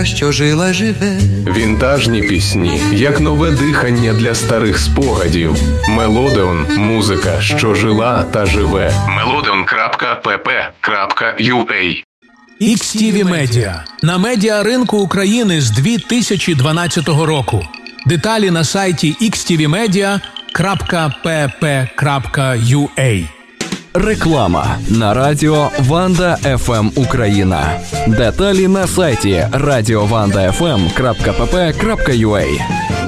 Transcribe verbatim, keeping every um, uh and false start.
музика, що жила, живе. Вінтажні пісні, як нове дихання для старих спогадів. Мелодеон – музика, що жила та живе. мелодеон крапка пе пе крапка ю а. ікс ті ві Media. На медіаринку України з дві тисячі дванадцятого року. Деталі на сайті ікс ті ві медіа крапка пе пе крапка ю а. Реклама на радіо Ванда еф ем Україна. Деталі на сайті радіованда еф ем крапка пе пе крапка ю а.